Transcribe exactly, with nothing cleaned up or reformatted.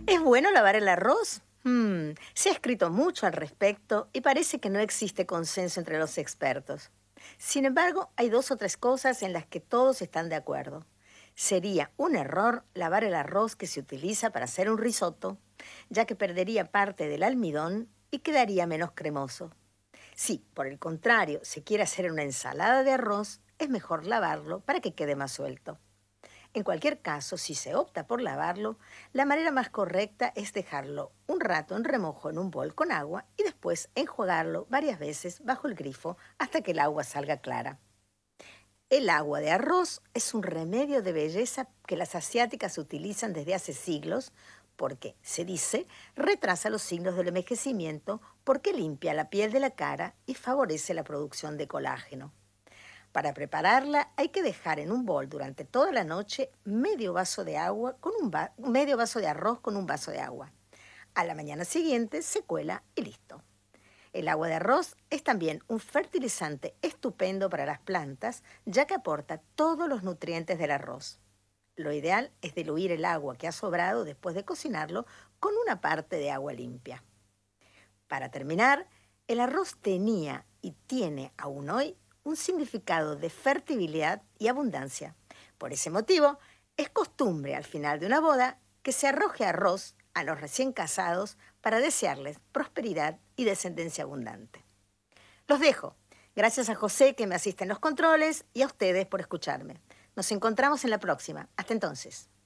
¿Es bueno lavar el arroz? Hmm, se ha escrito mucho al respecto y parece que no existe consenso entre los expertos. Sin embargo, hay dos o tres cosas en las que todos están de acuerdo. Sería un error lavar el arroz que se utiliza para hacer un risotto, ya que perdería parte del almidón y quedaría menos cremoso. Si, por el contrario, se quiere hacer una ensalada de arroz, es mejor lavarlo para que quede más suelto. En cualquier caso, si se opta por lavarlo, la manera más correcta es dejarlo un rato en remojo en un bol con agua y después enjuagarlo varias veces bajo el grifo hasta que el agua salga clara. El agua de arroz es un remedio de belleza que las asiáticas utilizan desde hace siglos porque, se dice, retrasa los signos del envejecimiento porque limpia la piel de la cara y favorece la producción de colágeno. Para prepararla hay que dejar en un bol durante toda la noche medio vaso de agua con un va- medio vaso de arroz con un vaso de agua. A la mañana siguiente se cuela y listo. El agua de arroz es también un fertilizante estupendo para las plantas, ya que aporta todos los nutrientes del arroz. Lo ideal es diluir el agua que ha sobrado después de cocinarlo con una parte de agua limpia. Para terminar, el arroz tenía y tiene aún hoy un significado de fertilidad y abundancia. Por ese motivo, es costumbre al final de una boda que se arroje arroz a los recién casados para desearles prosperidad y descendencia abundante. Los dejo. Gracias a José que me asiste en los controles y a ustedes por escucharme. Nos encontramos en la próxima. Hasta entonces.